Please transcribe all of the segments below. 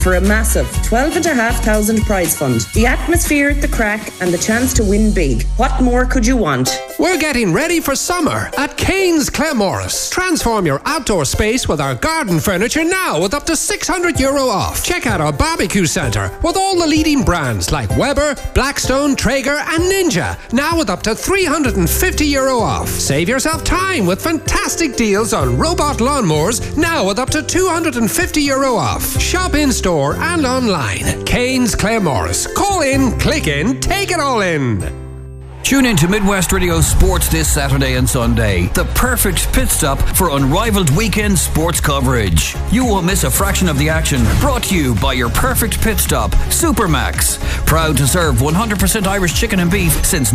for a massive $12,500 prize fund, the atmosphere at the Crack and the chance to win big. What more could you want? We're getting ready for summer at Kane's Claremorris. Transform your outdoor space with our garden furniture now with up to €600 off. Check out our barbecue centre with all the leading brands like Weber, Blackstone, Traeger and Ninja, now with up to €350 off. Save yourself time with fantastic deals on robot lawnmowers, now with up to €250 off. Shop in store and online. Kane's Claremorris. Call in, click in, take it all in. Tune in to Midwest Radio Sports this Saturday and Sunday. The perfect pit stop for unrivaled weekend sports coverage. You won't miss a fraction of the action. Brought to you by your perfect pit stop, Supermax. Proud to serve 100% Irish chicken and beef since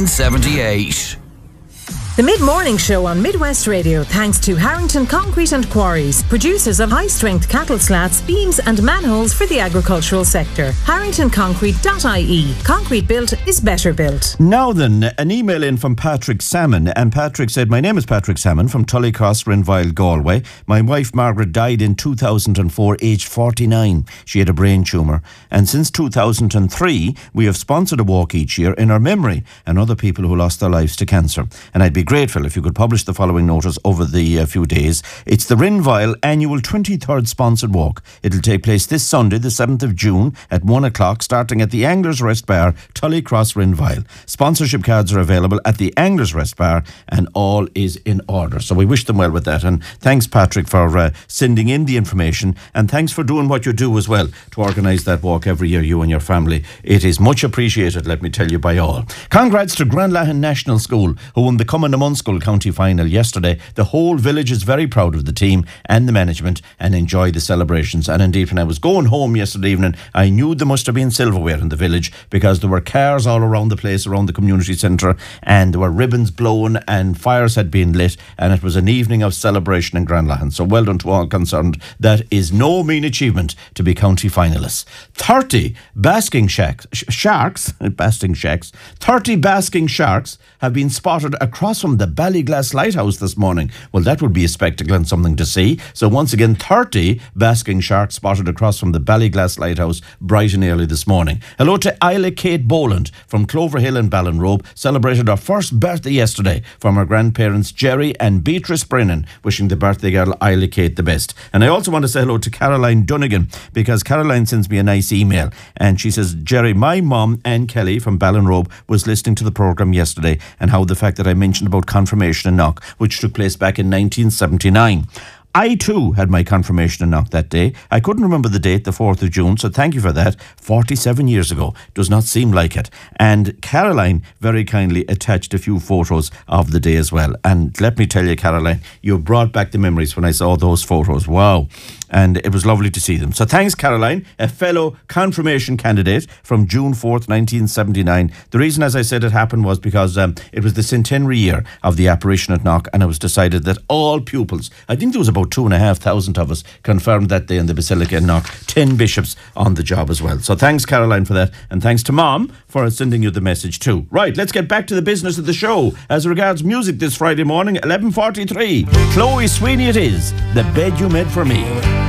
1978. The Mid-Morning Show on Midwest Radio, thanks to Harrington Concrete and Quarries, producers of high-strength cattle slats, beams and manholes for the agricultural sector. HarringtonConcrete.ie. Concrete built is better built. Now then, an email in from Patrick Salmon, and Patrick said, my name is Patrick Salmon from Tullycross, Rinvile, Galway. My wife Margaret died in 2004, aged 49. She had a brain tumour, and since 2003 we have sponsored a walk each year in her memory and other people who lost their lives to cancer. And I'd be grateful if you could publish the following notice over the few days. It's the Rinvile annual 23rd sponsored walk. It'll take place this Sunday, the 7th of June at 1 o'clock, starting at the Anglers Rest Bar, Tullycross, Rinvile. Sponsorship cards are available at the Anglers Rest Bar and all is in order. So we wish them well with that. And thanks, Patrick, for sending in the information, and thanks for doing what you do as well to organise that walk every year, you and your family. It is much appreciated, let me tell you, by all. Congrats to Grandlahan National School, who won the Cumann na Munschool County Final yesterday. The whole village is very proud of the team and the management and enjoy the celebrations. And indeed, when I was going home yesterday evening, I knew there must have been silverware in the village, because there were cars all around the place, around the community centre, and there were ribbons blown and fires had been lit, and it was an evening of celebration in Grandlahan. So well done to all concerned. That is no mean achievement to be county finalists. 30 basking sharks, 30 basking sharks have been spotted across from the Ballyglass Lighthouse this morning. Well, that would be a spectacle and something to see. So once again, 30 basking sharks spotted across from the Ballyglass Lighthouse bright and early this morning. Hello to Isla Kate Boland from Clover Hill and Ballinrobe. Celebrated her first birthday yesterday from her grandparents Jerry and Beatrice Brennan. Wishing the birthday girl Isla Kate the best. And I also want to say hello to Caroline Dunnigan, because Caroline sends me a nice email and she says, Jerry, my mum Anne Kelly from Ballinrobe was listening to the programme yesterday, and how the fact that I mentioned about confirmation in Knock, which took place back in 1979. I too had my confirmation in Knock that day. I couldn't remember the date, the 4th of June, so thank you for that. 47 years ago. Does not seem like it. And Caroline very kindly attached a few photos of the day as well. And let me tell you, Caroline, you brought back the memories when I saw those photos. Wow. And it was lovely to see them. So thanks, Caroline, a fellow confirmation candidate from June 4th, 1979. The reason, as I said, it happened was because it was the centenary year of the apparition at Knock, and it was decided that all pupils, I think there was about 2,500 of us, confirmed that day in the Basilica in Knock. 10 bishops on the job as well. So thanks, Caroline, for that. And thanks to Mom for sending you the message too. Right, let's get back to the business of the show. As regards music this Friday morning, 11:43. Chloe Sweeney it is, The Bed You Made For Me.